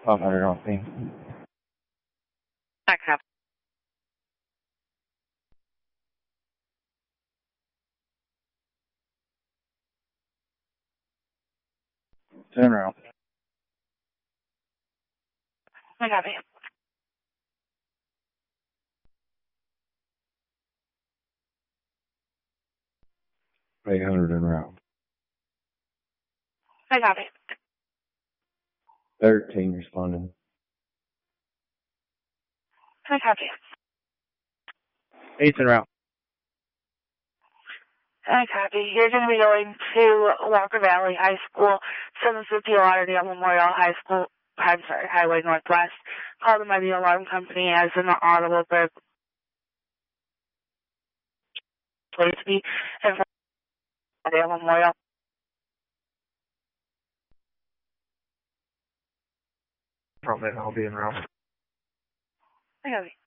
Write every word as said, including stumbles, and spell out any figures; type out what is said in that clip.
five hundred off me. I copy. Turn around. I copy. eight hundred en route. I copy. thirteen responding. I copy. eight's en route. I copy. You're going to be going to Walker Valley High School, seven fifty Lauderdale Memorial High School, I'm sorry, Highway Northwest. Called in by the alarm company as an audible burp. Please be in Lauderdale Memorial. Probably I'll be en route. I copy.